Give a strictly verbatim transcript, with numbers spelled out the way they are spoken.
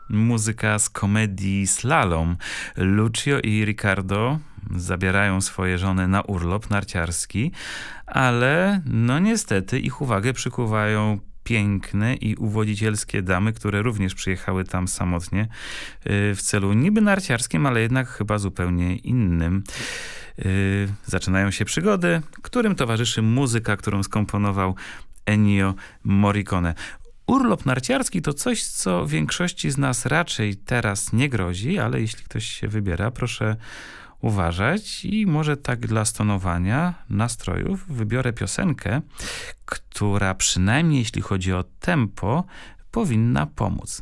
muzyka z komedii Slalom. Lucio i Riccardo zabierają swoje żony na urlop narciarski, ale no niestety ich uwagę przykuwają piękne i uwodzicielskie damy, które również przyjechały tam samotnie y, w celu niby narciarskim, ale jednak chyba zupełnie innym. Y, zaczynają się przygody, którym towarzyszy muzyka, którą skomponował Ennio Morricone. Urlop narciarski to coś, co większości z nas raczej teraz nie grozi, ale jeśli ktoś się wybiera, proszę uważać i może tak dla stonowania nastrojów wybiorę piosenkę, która przynajmniej jeśli chodzi o tempo, powinna pomóc.